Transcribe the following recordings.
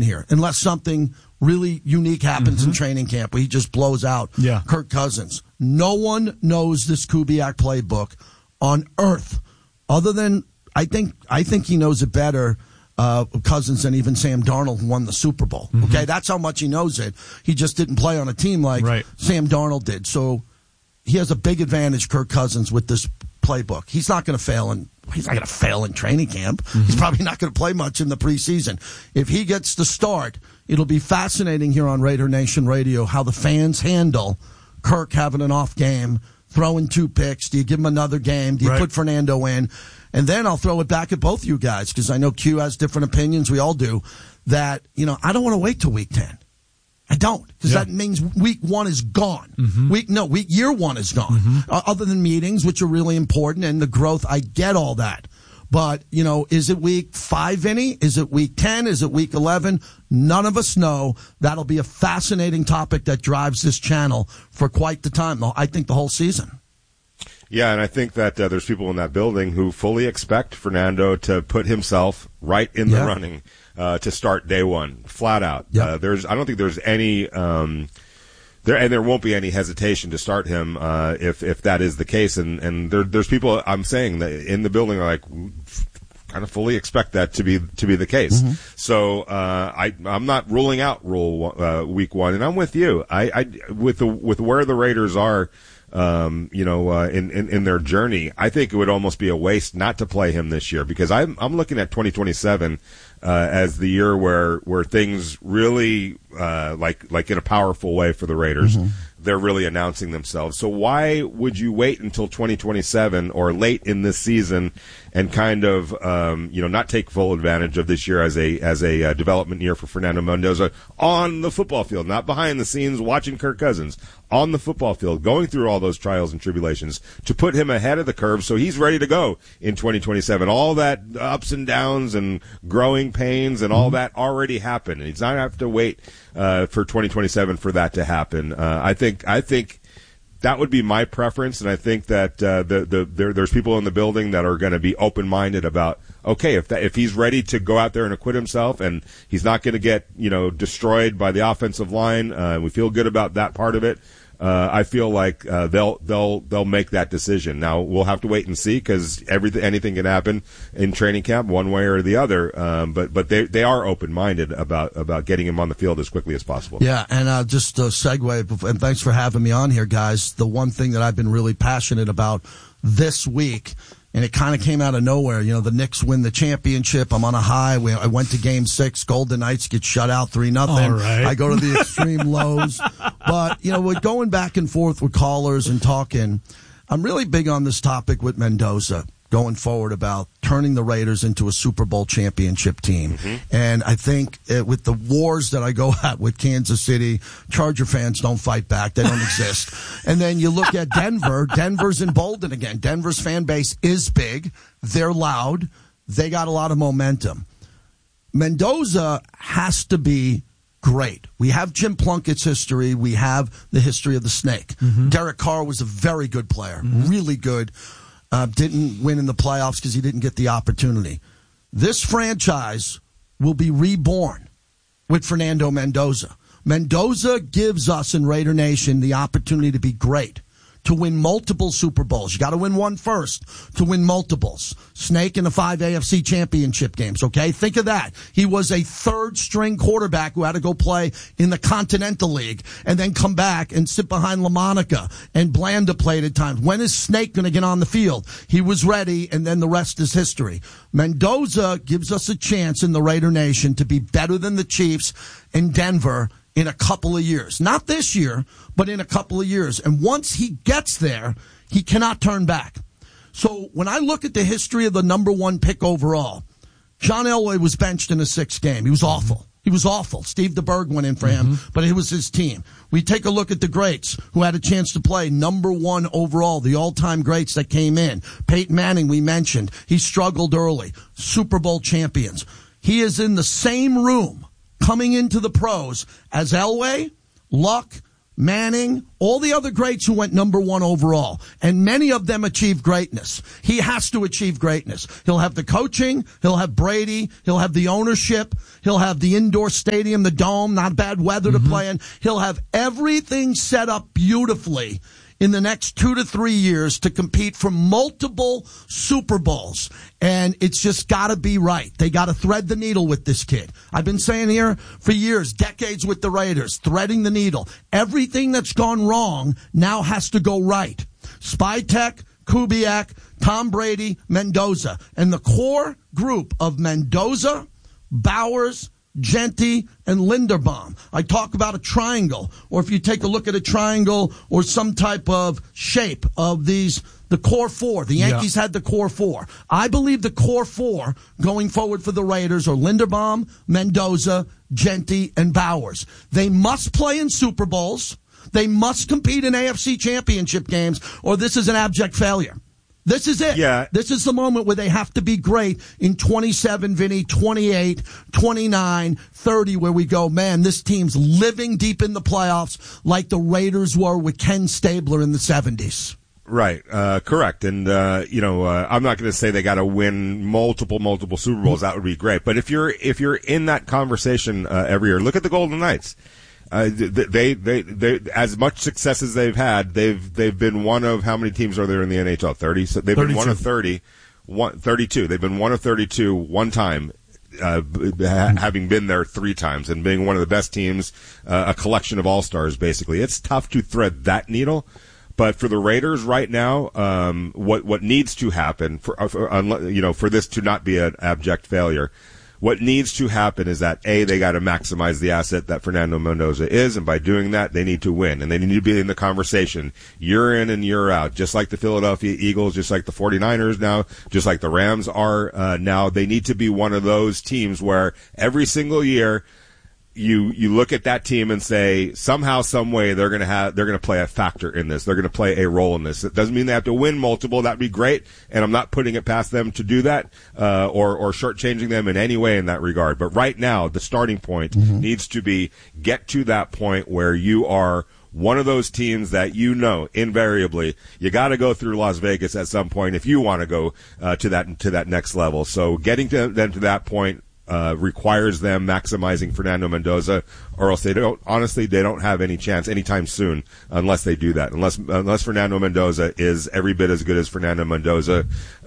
here unless something really unique happens in training camp where he just blows out Kirk Cousins. No one knows this Kubiak playbook on earth other than I think he knows it better, Cousins, than even Sam Darnold, who won the Super Bowl. Okay, that's how much he knows it. He just didn't play on a team like Sam Darnold did. So he has a big advantage, Kirk Cousins, with this playbook. He's not going to fail in training camp. He's probably not going to play much in the preseason. If he gets the start, it'll be fascinating here on Raider Nation Radio how the fans handle Kirk having an off game, throwing 2 picks. Do you give him another game? Do you put Fernando in? And then I'll throw it back at both you guys because I know Q has different opinions. We all do. That, I don't want to wait till week 10. I don't, because that means week 1 is gone. Year 1 is gone. Other than meetings, which are really important, and the growth, I get all that. But, is it week 5, Vinny? Is it week 10? Is it week 11? None of us know. That'll be a fascinating topic that drives this channel for quite the time. I think the whole season. Yeah, and I think that there's people in that building who fully expect Fernando to put himself right in the running to start day 1, flat out. I don't think there's any there won't be any hesitation to start him if that is the case. And there's people I'm saying that in the building are like kind of fully expect that to be the case. So I'm not ruling out week 1, and I'm with you. With where the Raiders are. In their journey, I think it would almost be a waste not to play him this year because I'm looking at 2027 as the year where things really like in a powerful way for the Raiders. They're really announcing themselves. So why would you wait until 2027 or late in this season and kind of not take full advantage of this year as a development year for Fernando Mendoza on the football field, not behind the scenes watching Kirk Cousins, on the football field, going through all those trials and tribulations to put him ahead of the curve so he's ready to go in 2027. All that ups and downs and growing pains and all that already happened. And he's not going to have to wait for 2027 for that to happen. I think that would be my preference, and I think that there's people in the building that are going to be open-minded about, okay, if he's ready to go out there and acquit himself, and he's not going to get destroyed by the offensive line, we feel good about that part of it. I feel like they'll make that decision. Now we'll have to wait and see because anything can happen in training camp one way or the other. But they are open minded about getting him on the field as quickly as possible. Yeah, and just a segue, and thanks for having me on here, guys. The one thing that I've been really passionate about this week. And it kind of came out of nowhere. The Knicks win the championship. I'm on a high. I went to Game 6. Golden Knights get shut out 3-0. Right. I go to the extreme lows. But, we're going back and forth with callers and talking. I'm really big on this topic with Mendoza going forward about turning the Raiders into a Super Bowl championship team. And I think with the wars that I go at with Kansas City, Charger fans don't fight back. They don't exist. And then you look at Denver. Denver's emboldened again. Denver's fan base is big. They're loud. They got a lot of momentum. Mendoza has to be great. We have Jim Plunkett's history. We have the history of the snake. Derek Carr was a very good player, really good. Didn't win in the playoffs because he didn't get the opportunity. This franchise will be reborn with Fernando Mendoza. Mendoza gives us in Raider Nation the opportunity to be great, to win multiple Super Bowls. You got to win one first to win multiples. Snake in the 5 AFC championship games, okay? Think of that. He was a third-string quarterback who had to go play in the Continental League and then come back and sit behind LaMonica and Blanda played at times. When is Snake going to get on the field? He was ready, and then the rest is history. Mendoza gives us a chance in the Raider Nation to be better than the Chiefs in Denver in a couple of years. Not this year, but in a couple of years. And once he gets there, he cannot turn back. So when I look at the history of the number 1 pick overall, John Elway was benched in the 6th game. He was awful. He was awful. Steve DeBerg went in for him, but it was his team. We take a look at the greats who had a chance to play number 1 overall, the all-time greats that came in. Peyton Manning, we mentioned. He struggled early. Super Bowl champions. He is in the same room coming into the pros as Elway, Luck, Manning, all the other greats who went number one overall, and many of them achieved greatness. He has to achieve greatness. He'll have the coaching, he'll have Brady, he'll have the ownership, he'll have the indoor stadium, the dome, not bad weather to play in. He'll have everything set up beautifully in the next 2 to 3 years to compete for multiple Super Bowls. And it's just got to be right. They got to thread the needle with this kid. I've been saying here for years, decades with the Raiders, threading the needle. Everything that's gone wrong now has to go right. Spytek, Kubiak, Tom Brady, Mendoza. And the core group of Mendoza, Bowers, Genti, and Linderbaum. I talk about a triangle, or if you take a look at a triangle or some type of shape of these, the core four. The Yankees had the core four. I believe the core four going forward for the Raiders are Linderbaum, Mendoza, Genti, and Bowers. They must play in Super Bowls. They must compete in AFC championship games, or this is an abject failure. This is it. Yeah. This is the moment where they have to be great in 27, Vinny, 28, 29, 30, where we go, man, this team's living deep in the playoffs like the Raiders were with Ken Stabler in the 70s. Right, correct. And, I'm not going to say they got to win multiple Super Bowls. That would be great. But if you're in that conversation every year, look at the Golden Knights. They as much success as they've had, they've been one of, how many teams are there in the NHL? 30. So they've 32. Been one of 32. They've been one of 32 one time, having been there 3 times and being one of the best teams, a collection of all-stars basically. It's tough to thread that needle. But for the Raiders right now, what needs to happen for this to not be an abject failure, what needs to happen is that, A, they got to maximize the asset that Fernando Mendoza is, and by doing that, they need to win, and they need to be in the conversation year in and year out, just like the Philadelphia Eagles, just like the 49ers now, just like the Rams are now. They need to be one of those teams where every single year you look at that team and say, somehow, some way, they're going to play a factor in this. They're going to play a role in this. It doesn't mean they have to win multiple. That'd be great. And I'm not putting it past them to do that, or shortchanging them in any way in that regard. But right now, the starting point needs to be get to that point where you are one of those teams that invariably you got to go through Las Vegas at some point if you want to go to that next level. So getting them to that point requires them maximizing Fernando Mendoza, or else they don't have any chance anytime soon unless they do that. Unless Fernando Mendoza is every bit as good as Fernando Mendoza,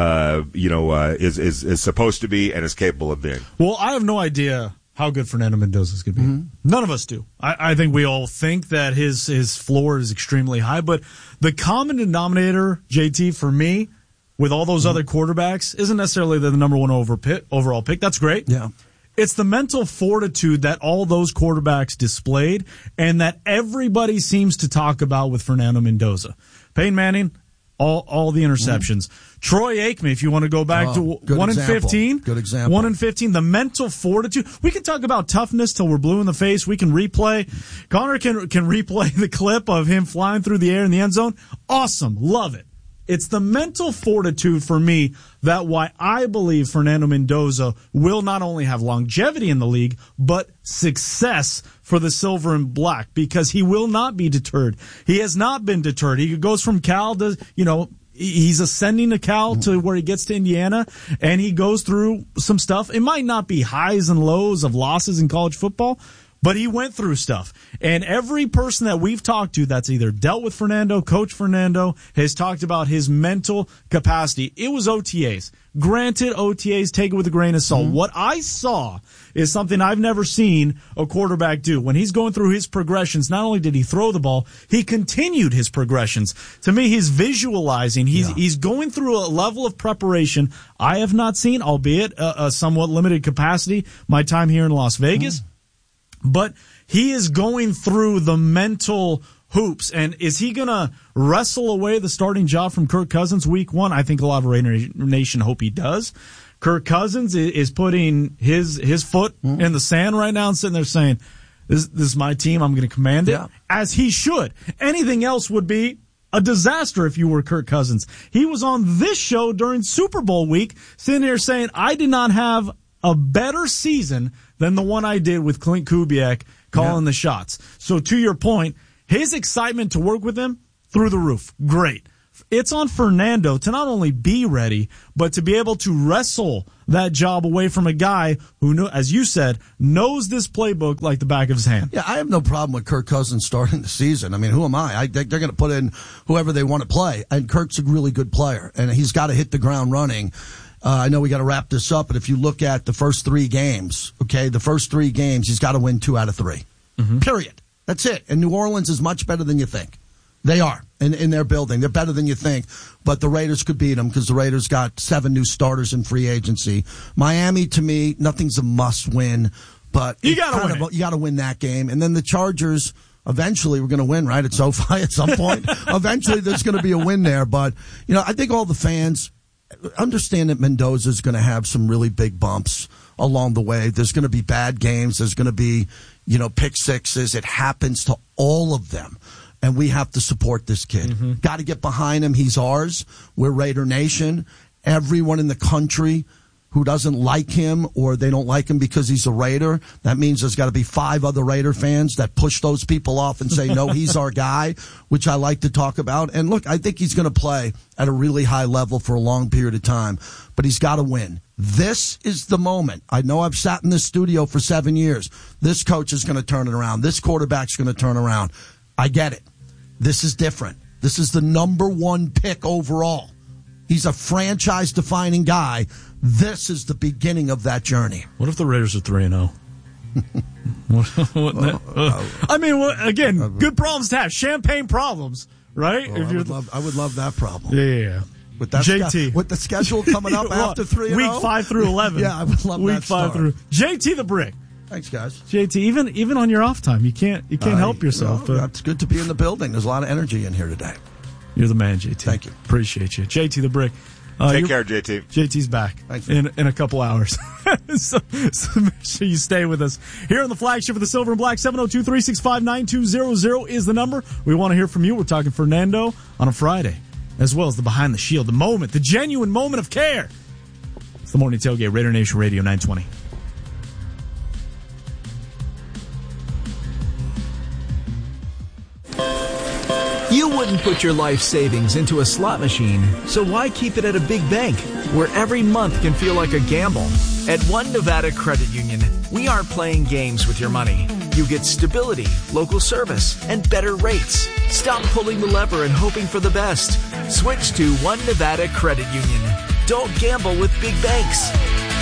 is supposed to be and is capable of being. Well, I have no idea how good Fernando Mendoza is going to be. None of us do. I think we all think that his floor is extremely high, but the common denominator, JT, for me, with all those other quarterbacks, isn't necessarily the number one overall pick. That's great. Yeah. It's the mental fortitude that all those quarterbacks displayed and that everybody seems to talk about with Fernando Mendoza. Peyton Manning, all the interceptions. Troy Aikman, if you want to go back to 1-15. Good example. 1-15, the mental fortitude. We can talk about toughness till we're blue in the face. We can replay. Connor can replay the clip of him flying through the air in the end zone. Awesome. Love it. It's the mental fortitude for me that why I believe Fernando Mendoza will not only have longevity in the league, but success for the silver and black, because he will not be deterred. He has not been deterred. He goes from Cal to, he's ascending to Cal to where he gets to Indiana, and he goes through some stuff. It might not be highs and lows of losses in college football, but he went through stuff. And every person that we've talked to that's either dealt with Fernando, Coach Fernando, has talked about his mental capacity. It was OTAs. Granted, OTAs, take it with a grain of salt. What I saw is something I've never seen a quarterback do. When he's going through his progressions, not only did he throw the ball, he continued his progressions. To me, he's visualizing. He's going through a level of preparation I have not seen, albeit a somewhat limited capacity, my time here in Las Vegas. But he is going through the mental hoops. And is he going to wrestle away the starting job from Kirk Cousins week 1? I think a lot of Raider Nation hope he does. Kirk Cousins is putting his foot in the sand right now and sitting there saying, this is my team. I'm going to command it, as he should. Anything else would be a disaster if you were Kirk Cousins. He was on this show during Super Bowl week sitting here saying, I did not have a better season than the one I did with Clint Kubiak calling the shots. So to your point, His excitement to work with him, through the roof. Great. It's on Fernando to not only be ready, but to be able to wrestle that job away from a guy who, as you said, knows this playbook like the back of his hand. Yeah, I have no problem with Kirk Cousins starting the season. I mean, who am I? They're going to put in whoever they want to play, and Kirk's a really good player, and he's got to hit the ground running. I know we got to wrap this up, but if you look at the first 3 games, he's got to win 2 out of 3. Mm-hmm. Period. That's it. And New Orleans is much better than you think. They are in their building. They're better than you think, but the Raiders could beat them because the Raiders got 7 new starters in free agency. Miami, to me, nothing's a must win, but you got to win that game. And then the Chargers, eventually we're going to win, right? At SoFi at some point. Eventually there's going to be a win there, but I think all the fans understand that Mendoza is going to have some really big bumps along the way. There's going to be bad games. There's going to be, pick sixes. It happens to all of them. And we have to support this kid. Mm-hmm. Got to get behind him. He's ours. We're Raider Nation. Everyone in the country who doesn't like him or they don't like him because he's a Raider, that means there's got to be 5 other Raider fans that push those people off and say, no, he's our guy, which I like to talk about. And look, I think he's going to play at a really high level for a long period of time, but he's got to win. This is the moment. I know I've sat in this studio for 7 years. This coach is going to turn it around. This quarterback's going to turn around. I get it. This is different. This is the number 1 pick overall. He's a franchise-defining guy. This is the beginning of that journey. What if the Raiders are 3-0? I mean, again, good problems to have. Champagne problems, right? I would love that problem. Yeah. With that JT. With the schedule coming up after 3-0? Week 5 through 11. Yeah, I would love Week that start. 5 through. JT the Brick. Thanks, guys. JT, even on your off time, you can't help yourself. It's good to be in the building. There's a lot of energy in here today. You're the man, JT. Thank you. Appreciate you. JT the Brick. Take care, JT. JT's back in a couple hours. so make sure you stay with us. Here on the flagship of the Silver and Black, 702-365-9200 is the number. We want to hear from you. We're talking Fernando on a Friday, as well as the Behind the Shield, the moment, the genuine moment of care. It's the Morning Tailgate, Raider Nation Radio 920. You wouldn't put your life savings into a slot machine, so why keep it at a big bank where every month can feel like a gamble? At One Nevada Credit Union, we aren't playing games with your money. You get stability, local service, and better rates. Stop pulling the lever and hoping for the best. Switch to One Nevada Credit Union. Don't gamble with big banks.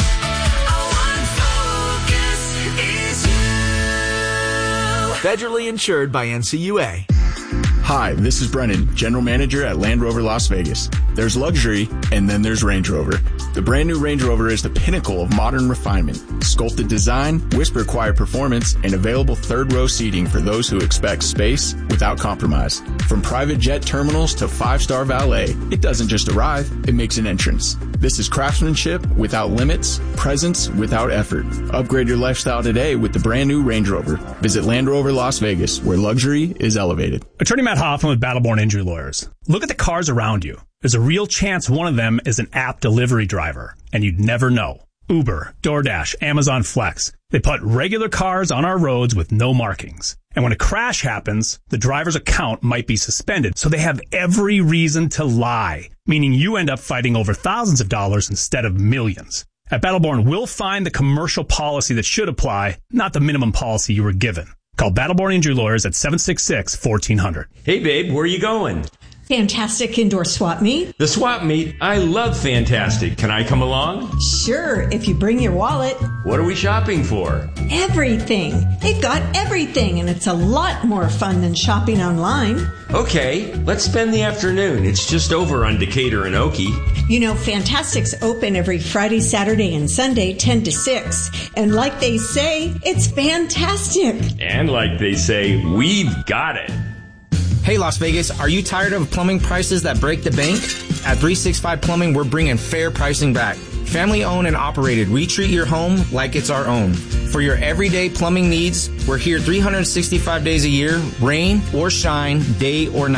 Federally insured by NCUA. Hi, this is Brennan, General Manager at Land Rover Las Vegas. There's luxury, and then there's Range Rover. The brand new Range Rover is the pinnacle of modern refinement. Sculpted design, whisper-quiet performance, and available third-row seating for those who expect space without compromise. From private jet terminals to 5-star valet, it doesn't just arrive, it makes an entrance. This is craftsmanship without limits, presence without effort. Upgrade your lifestyle today with the brand new Range Rover. Visit Land Rover Las Vegas, where luxury is elevated. Attorney Matt Hoffman with Battleborn Injury Lawyers. Look at the cars around you. There's a real chance one of them is an app delivery driver, and you'd never know. Uber, DoorDash, Amazon Flex. They put regular cars on our roads with no markings. And when a crash happens, the driver's account might be suspended, so they have every reason to lie, meaning you end up fighting over thousands of dollars instead of millions. At Battleborn, we'll find the commercial policy that should apply, not the minimum policy you were given. Call Battleborn Injury Lawyers at 766-1400. Hey, babe, where are you going? Fantastic Indoor Swap Meet. The swap meet? I love Fantastic. Can I come along? Sure, if you bring your wallet. What are we shopping for? Everything. They've got everything, and it's a lot more fun than shopping online. Okay, let's spend the afternoon. It's just over on Decatur and Okie. You know, Fantastic's open every Friday, Saturday, and Sunday, 10 to 6. And like they say, it's fantastic. And like they say, we've got it. Hey, Las Vegas, are you tired of plumbing prices that break the bank? At 365 Plumbing, we're bringing fair pricing back. Family owned and operated, we treat your home like it's our own. For your everyday plumbing needs, we're here 365 days a year, rain or shine, day or night.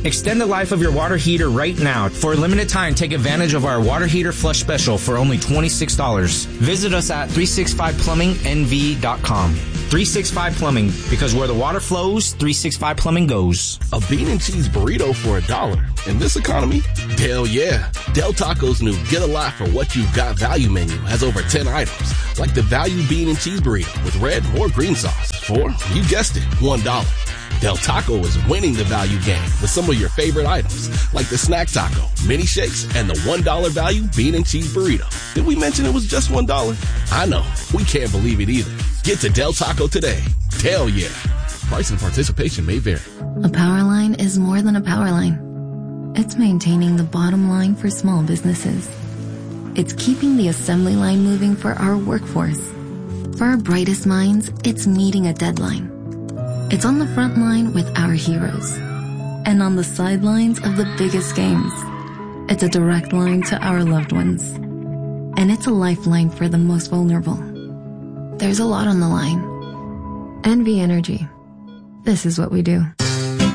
Extend the life of your water heater right now. For a limited time, take advantage of our water heater flush special for only $26. Visit us at 365plummingnv.com. 365 Plumbing, because where the water flows, 365 Plumbing goes. A bean and cheese burrito for $1 in this economy? Hell yeah. Del Taco's new Get a Lot for What You've Got value menu has over 10 items, like the value bean and cheese burrito with red or green sauce for, you guessed it, $1. Del Taco is winning the value game with some of your favorite items, like the snack taco, mini shakes, and the $1 value bean and cheese burrito. Did we mention it was just $1? I know, we can't believe it either. Get to Del Taco today. Hell yeah. Price and participation may vary. A power line is more than a power line. It's maintaining the bottom line for small businesses. It's keeping the assembly line moving for our workforce. For our brightest minds, it's meeting a deadline. It's on the front line with our heroes. And on the sidelines of the biggest games. It's a direct line to our loved ones. And it's a lifeline for the most vulnerable. There's a lot on the line. NV Energy. This is what we do.